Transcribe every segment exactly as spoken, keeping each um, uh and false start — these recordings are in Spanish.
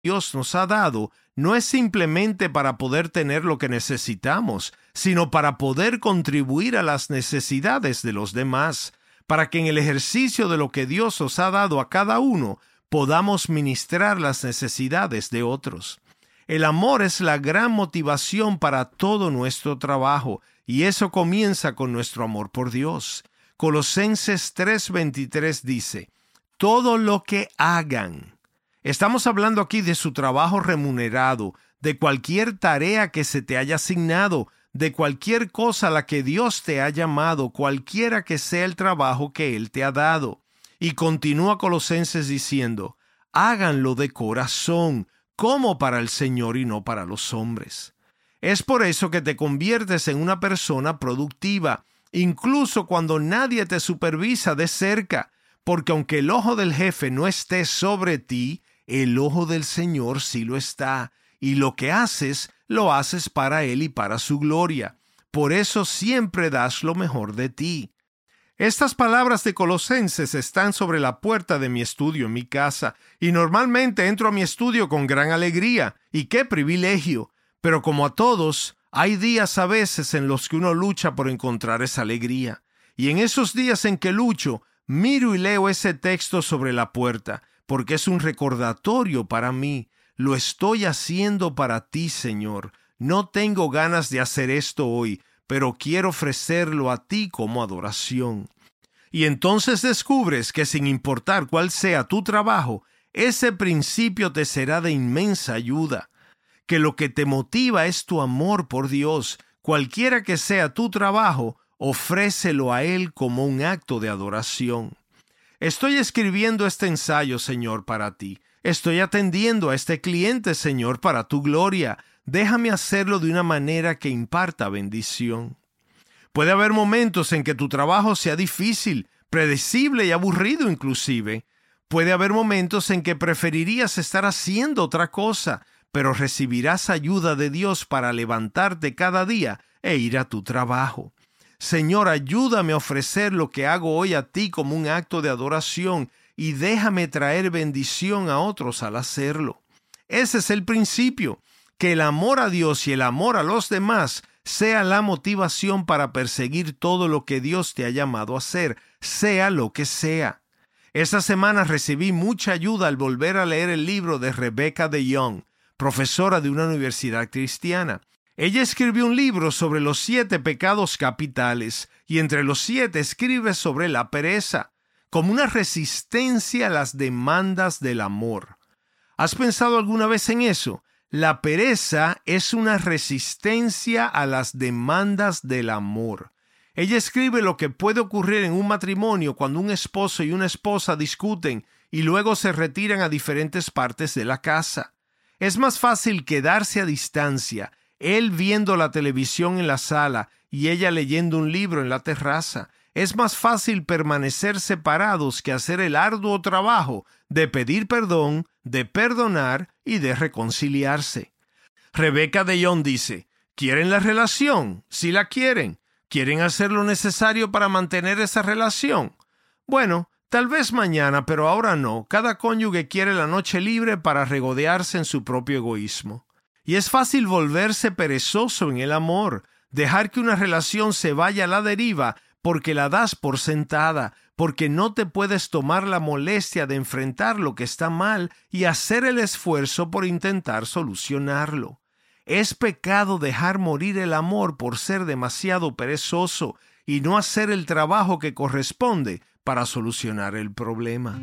Dios nos ha dado no es simplemente para poder tener lo que necesitamos, sino para poder contribuir a las necesidades de los demás, para que en el ejercicio de lo que Dios os ha dado a cada uno podamos ministrar las necesidades de otros. El amor es la gran motivación para todo nuestro trabajo, y eso comienza con nuestro amor por Dios. Colosenses tres veintitrés dice, todo lo que hagan. Estamos hablando aquí de su trabajo remunerado, de cualquier tarea que se te haya asignado, de cualquier cosa a la que Dios te ha llamado, cualquiera que sea el trabajo que Él te ha dado. Y continúa Colosenses diciendo, háganlo de corazón, como para el Señor y no para los hombres. Es por eso que te conviertes en una persona productiva, incluso cuando nadie te supervisa de cerca, porque aunque el ojo del jefe no esté sobre ti, el ojo del Señor sí lo está, y lo que haces, lo haces para Él y para su gloria. Por eso siempre das lo mejor de ti. Estas palabras de Colosenses están sobre la puerta de mi estudio en mi casa, y normalmente entro a mi estudio con gran alegría, y qué privilegio. Pero como a todos, hay días a veces en los que uno lucha por encontrar esa alegría. Y en esos días en que lucho, miro y leo ese texto sobre la puerta, porque es un recordatorio para mí. Lo estoy haciendo para ti, Señor. No tengo ganas de hacer esto hoy, pero quiero ofrecerlo a ti como adoración. Y entonces descubres que sin importar cuál sea tu trabajo, ese principio te será de inmensa ayuda. Que lo que te motiva es tu amor por Dios. Cualquiera que sea tu trabajo, ofrécelo a Él como un acto de adoración. Estoy escribiendo este ensayo, Señor, para ti. Estoy atendiendo a este cliente, Señor, para tu gloria. Déjame hacerlo de una manera que imparta bendición. Puede haber momentos en que tu trabajo sea difícil, predecible y aburrido inclusive. Puede haber momentos en que preferirías estar haciendo otra cosa, pero recibirás ayuda de Dios para levantarte cada día e ir a tu trabajo. Señor, ayúdame a ofrecer lo que hago hoy a ti como un acto de adoración y déjame traer bendición a otros al hacerlo. Ese es el principio, que el amor a Dios y el amor a los demás sea la motivación para perseguir todo lo que Dios te ha llamado a hacer, sea lo que sea. Esta semana recibí mucha ayuda al volver a leer el libro de Rebecca DeYoung, profesora de una universidad cristiana. Ella escribió un libro sobre los siete pecados capitales y entre los siete escribe sobre la pereza, como una resistencia a las demandas del amor. ¿Has pensado alguna vez en eso? La pereza es una resistencia a las demandas del amor. Ella escribe lo que puede ocurrir en un matrimonio cuando un esposo y una esposa discuten y luego se retiran a diferentes partes de la casa. Es más fácil quedarse a distancia, él viendo la televisión en la sala y ella leyendo un libro en la terraza. Es más fácil permanecer separados que hacer el arduo trabajo de pedir perdón, de perdonar y de reconciliarse. Rebecca DeYoung dice, ¿quieren la relación? Sí la quieren. ¿Quieren hacer lo necesario para mantener esa relación? Bueno, tal vez mañana, pero ahora no. Cada cónyuge quiere la noche libre para regodearse en su propio egoísmo. Y es fácil volverse perezoso en el amor, dejar que una relación se vaya a la deriva porque la das por sentada, porque no te puedes tomar la molestia de enfrentar lo que está mal y hacer el esfuerzo por intentar solucionarlo. Es pecado dejar morir el amor por ser demasiado perezoso y no hacer el trabajo que corresponde para solucionar el problema.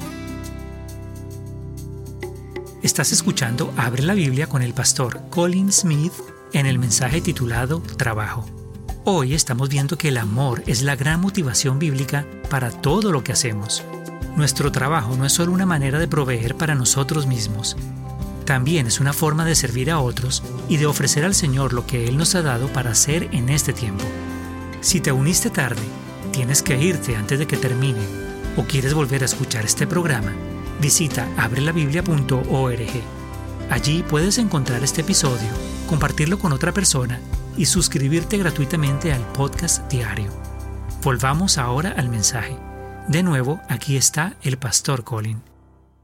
Estás escuchando Abre la Biblia con el pastor Colin Smith en el mensaje titulado Trabajo. Hoy estamos viendo que el amor es la gran motivación bíblica para todo lo que hacemos. Nuestro trabajo no es solo una manera de proveer para nosotros mismos. También es una forma de servir a otros y de ofrecer al Señor lo que Él nos ha dado para hacer en este tiempo. Si te uniste tarde, tienes que irte antes de que termine, o quieres volver a escuchar este programa, visita abre la biblia punto org. Allí puedes encontrar este episodio, compartirlo con otra persona y suscribirte gratuitamente al podcast diario. Volvamos ahora al mensaje. De nuevo, aquí está el pastor Colin.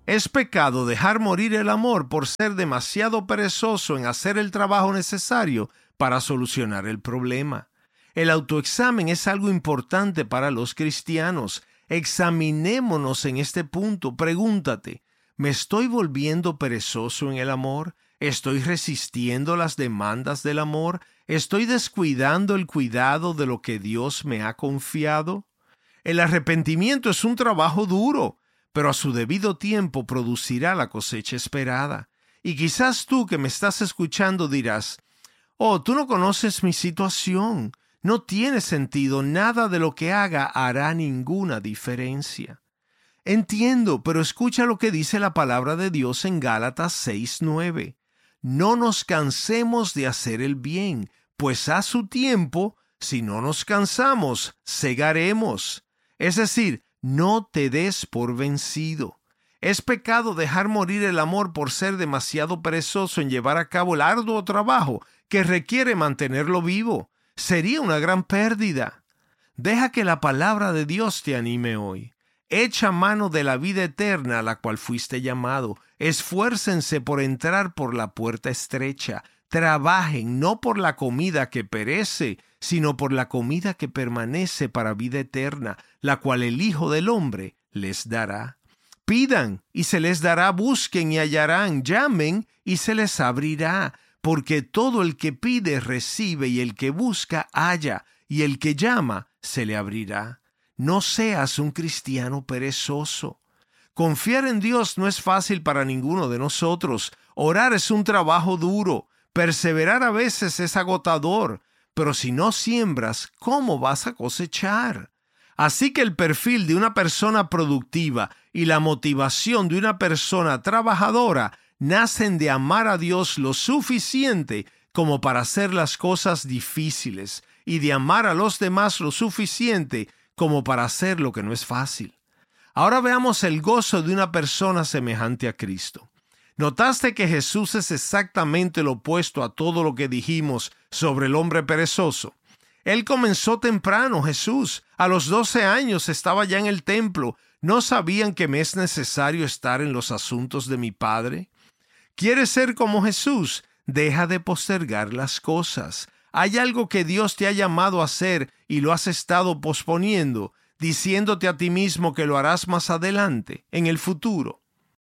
Es pecado dejar morir el amor por ser demasiado perezoso en hacer el trabajo necesario para solucionar el problema. El autoexamen es algo importante para los cristianos. Examinémonos en este punto. Pregúntate, ¿me estoy volviendo perezoso en el amor? ¿Estoy resistiendo las demandas del amor? ¿Estoy descuidando el cuidado de lo que Dios me ha confiado? El arrepentimiento es un trabajo duro, pero a su debido tiempo producirá la cosecha esperada. Y quizás tú que me estás escuchando dirás, «Oh, tú no conoces mi situación. No tiene sentido. Nada de lo que haga hará ninguna diferencia». Entiendo, pero escucha lo que dice la palabra de Dios en Gálatas seis nueve. No nos cansemos de hacer el bien, pues a su tiempo, si no nos cansamos, segaremos. Es decir, no te des por vencido. Es pecado dejar morir el amor por ser demasiado perezoso en llevar a cabo el arduo trabajo que requiere mantenerlo vivo. Sería una gran pérdida. Deja que la palabra de Dios te anime hoy. Echa mano de la vida eterna a la cual fuiste llamado. Esfuércense por entrar por la puerta estrecha. Trabajen no por la comida que perece, sino por la comida que permanece para vida eterna, la cual el Hijo del Hombre les dará. Pidan y se les dará, busquen y hallarán, llamen y se les abrirá, porque todo el que pide recibe y el que busca halla, y el que llama se le abrirá. No seas un cristiano perezoso. Confiar en Dios no es fácil para ninguno de nosotros. Orar es un trabajo duro. Perseverar a veces es agotador. Pero si no siembras, ¿cómo vas a cosechar? Así que el perfil de una persona productiva y la motivación de una persona trabajadora nacen de amar a Dios lo suficiente como para hacer las cosas difíciles y de amar a los demás lo suficiente como para hacer lo que no es fácil. Ahora veamos el gozo de una persona semejante a Cristo. ¿Notaste que Jesús es exactamente lo opuesto a todo lo que dijimos sobre el hombre perezoso? Él comenzó temprano, Jesús. A los doce años estaba ya en el templo. ¿No sabían que me es necesario estar en los asuntos de mi Padre? ¿Quieres ser como Jesús? Deja de postergar las cosas. Hay algo que Dios te ha llamado a hacer y lo has estado posponiendo, diciéndote a ti mismo que lo harás más adelante, en el futuro.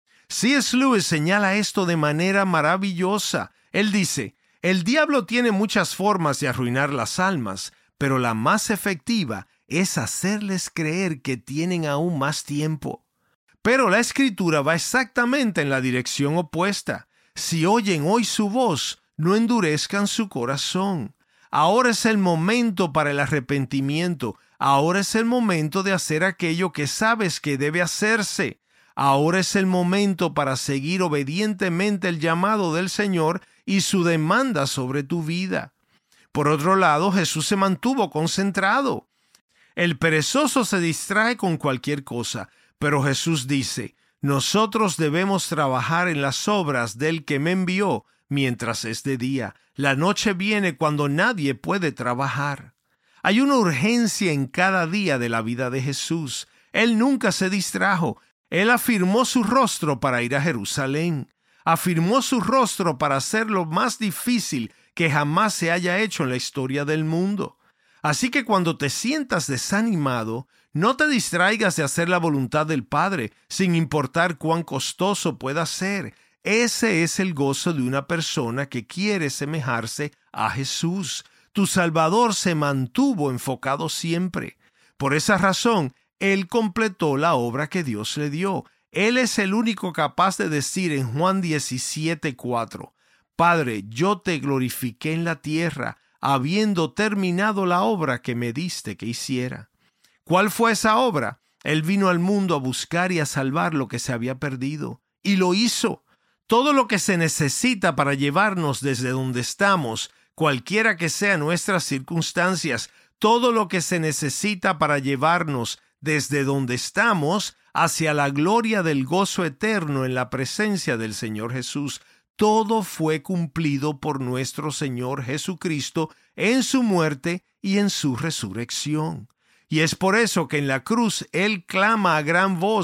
C S Lewis señala esto de manera maravillosa. Él dice, el diablo tiene muchas formas de arruinar las almas, pero la más efectiva es hacerles creer que tienen aún más tiempo. Pero la Escritura va exactamente en la dirección opuesta. Si oyen hoy su voz, no endurezcan su corazón. Ahora es el momento para el arrepentimiento. Ahora es el momento de hacer aquello que sabes que debe hacerse. Ahora es el momento para seguir obedientemente el llamado del Señor y su demanda sobre tu vida. Por otro lado, Jesús se mantuvo concentrado. El perezoso se distrae con cualquier cosa, pero Jesús dice, nosotros debemos trabajar en las obras del que me envió mientras es de día. La noche viene cuando nadie puede trabajar. Hay una urgencia en cada día de la vida de Jesús. Él nunca se distrajo. Él afirmó su rostro para ir a Jerusalén. Afirmó su rostro para hacer lo más difícil que jamás se haya hecho en la historia del mundo. Así que cuando te sientas desanimado, no te distraigas de hacer la voluntad del Padre, sin importar cuán costoso pueda ser. Ese es el gozo de una persona que quiere semejarse a Jesús. Tu Salvador se mantuvo enfocado siempre. Por esa razón, Él completó la obra que Dios le dio. Él es el único capaz de decir en Juan diecisiete cuatro, Padre, yo te glorifiqué en la tierra, habiendo terminado la obra que me diste que hiciera. ¿Cuál fue esa obra? Él vino al mundo a buscar y a salvar lo que se había perdido. Y lo hizo. Todo lo que se necesita para llevarnos desde donde estamos, cualquiera que sean nuestras circunstancias, todo lo que se necesita para llevarnos desde donde estamos hacia la gloria del gozo eterno en la presencia del Señor Jesús, todo fue cumplido por nuestro Señor Jesucristo en su muerte y en su resurrección. Y es por eso que en la cruz Él clama a gran voz,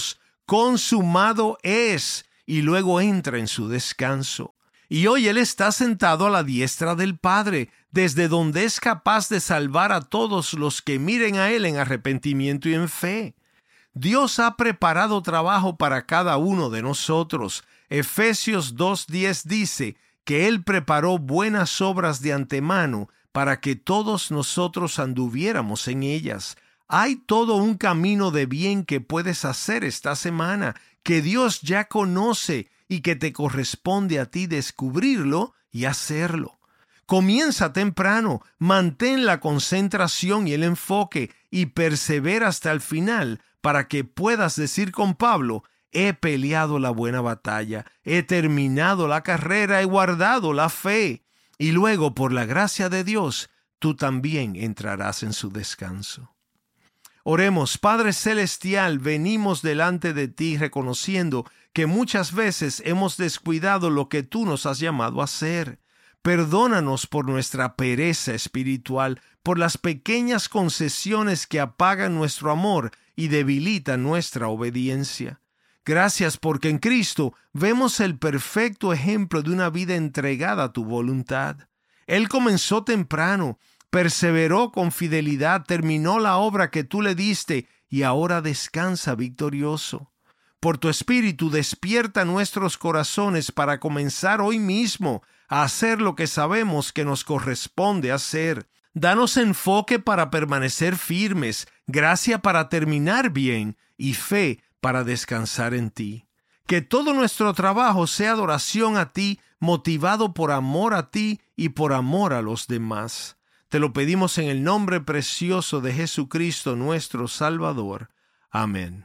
consumado es, y luego entra en su descanso. Y hoy Él está sentado a la diestra del Padre, desde donde es capaz de salvar a todos los que miren a Él en arrepentimiento y en fe. Dios ha preparado trabajo para cada uno de nosotros. Efesios dos diez dice que Él preparó buenas obras de antemano para que todos nosotros anduviéramos en ellas. Hay todo un camino de bien que puedes hacer esta semana, que Dios ya conoce y que te corresponde a ti descubrirlo y hacerlo. Comienza temprano, mantén la concentración y el enfoque y persevera hasta el final para que puedas decir con Pablo: he peleado la buena batalla, he terminado la carrera, he guardado la fe. Y luego, por la gracia de Dios, tú también entrarás en su descanso. Oremos. Padre Celestial, venimos delante de ti reconociendo que muchas veces hemos descuidado lo que tú nos has llamado a hacer. Perdónanos por nuestra pereza espiritual, por las pequeñas concesiones que apagan nuestro amor y debilitan nuestra obediencia. Gracias porque en Cristo vemos el perfecto ejemplo de una vida entregada a tu voluntad. Él comenzó temprano, perseveró con fidelidad, terminó la obra que tú le diste y ahora descansa victorioso. Por tu Espíritu despierta nuestros corazones para comenzar hoy mismo a hacer lo que sabemos que nos corresponde hacer. Danos enfoque para permanecer firmes, gracia para terminar bien y fe para descansar en ti. Que todo nuestro trabajo sea adoración a ti, motivado por amor a ti y por amor a los demás. Te lo pedimos en el nombre precioso de Jesucristo, nuestro Salvador. Amén.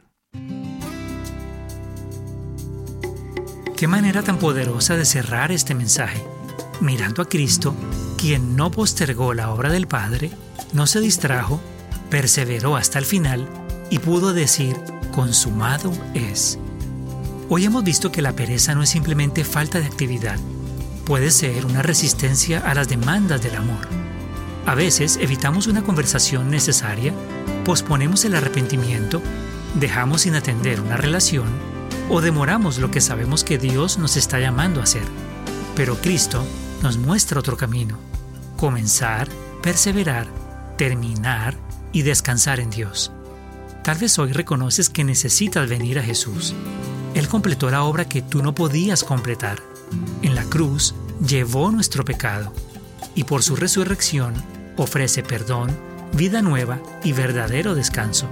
Qué manera tan poderosa de cerrar este mensaje, mirando a Cristo, quien no postergó la obra del Padre, no se distrajo, perseveró hasta el final y pudo decir: consumado es. Hoy hemos visto que la pereza no es simplemente falta de actividad, puede ser una resistencia a las demandas del amor. A veces evitamos una conversación necesaria, posponemos el arrepentimiento, dejamos sin atender una relación o demoramos lo que sabemos que Dios nos está llamando a hacer. Pero Cristo nos muestra otro camino: comenzar, perseverar, terminar y descansar en Dios. Tal vez hoy reconoces que necesitas venir a Jesús. Él completó la obra que tú no podías completar. En la cruz llevó nuestro pecado y por su resurrección ofrece perdón, vida nueva y verdadero descanso.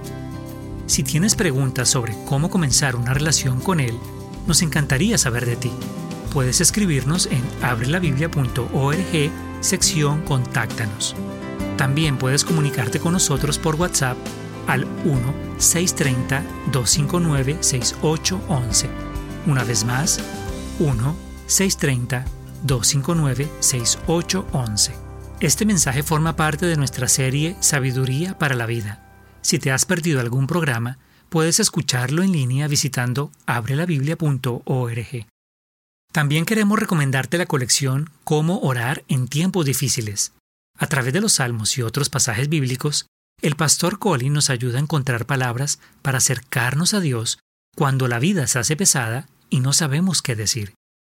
Si tienes preguntas sobre cómo comenzar una relación con Él, nos encantaría saber de ti. Puedes escribirnos en abre la biblia punto org, sección Contáctanos. También puedes comunicarte con nosotros por WhatsApp al uno seis tres cero, dos cinco nueve, seis ocho uno uno. Una vez más, uno seis tres cero, dos cinco nueve, seis ocho uno uno. Este mensaje forma parte de nuestra serie Sabiduría para la Vida. Si te has perdido algún programa, puedes escucharlo en línea visitando abre la biblia punto org. También queremos recomendarte la colección Cómo orar en tiempos difíciles. A través de los salmos y otros pasajes bíblicos, el pastor Colin nos ayuda a encontrar palabras para acercarnos a Dios cuando la vida se hace pesada y no sabemos qué decir.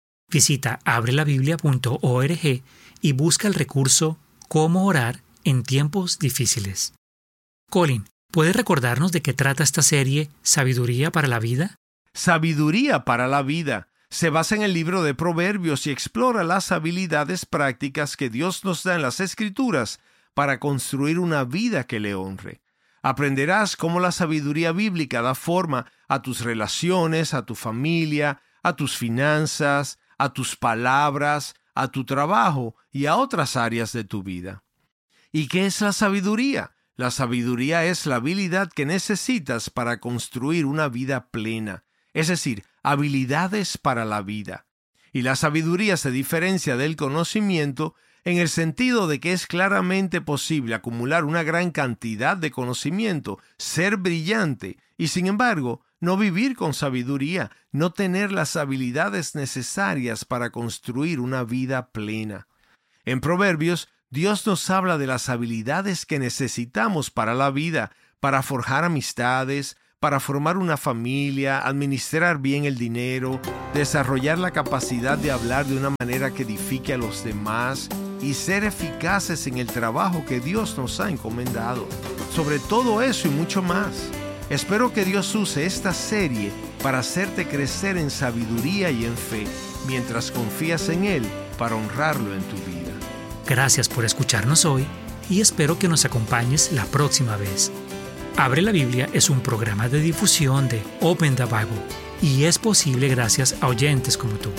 Visita abre la biblia punto org y busca el recurso Cómo orar en tiempos difíciles. Colin, ¿puedes recordarnos de qué trata esta serie Sabiduría para la Vida? Sabiduría para la Vida se basa en el libro de Proverbios y explora las habilidades prácticas que Dios nos da en las Escrituras para construir una vida que le honre. Aprenderás cómo la sabiduría bíblica da forma a tus relaciones, a tu familia, a tus finanzas, a tus palabras, a tu trabajo y a otras áreas de tu vida. ¿Y qué es la sabiduría? La sabiduría es la habilidad que necesitas para construir una vida plena, es decir, habilidades para la vida. Y la sabiduría se diferencia del conocimiento en el sentido de que es claramente posible acumular una gran cantidad de conocimiento, ser brillante y, sin embargo, no vivir con sabiduría, no tener las habilidades necesarias para construir una vida plena. En Proverbios, Dios nos habla de las habilidades que necesitamos para la vida, para forjar amistades, para formar una familia, administrar bien el dinero, desarrollar la capacidad de hablar de una manera que edifique a los demás y ser eficaces en el trabajo que Dios nos ha encomendado. Sobre todo eso y mucho más. Espero que Dios use esta serie para hacerte crecer en sabiduría y en fe, mientras confías en Él para honrarlo en tu vida. Gracias por escucharnos hoy y espero que nos acompañes la próxima vez. Abre la Biblia es un programa de difusión de Open the Bible y es posible gracias a oyentes como tú.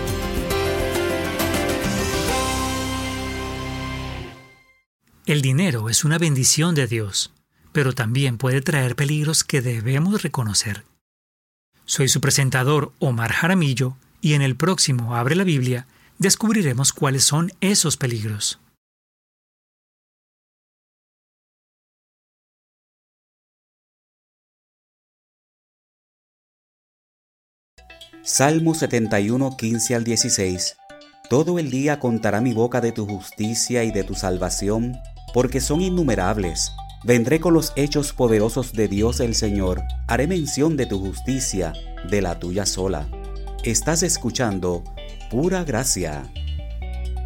El dinero es una bendición de Dios, pero también puede traer peligros que debemos reconocer. Soy su presentador Omar Jaramillo y en el próximo Abre la Biblia descubriremos cuáles son esos peligros. Salmo setenta y uno, quince al dieciséis. Todo el día contará mi boca de tu justicia y de tu salvación, porque son innumerables. Vendré con los hechos poderosos de Dios el Señor. Haré mención de tu justicia, de la tuya sola. Estás escuchando Pura Gracia.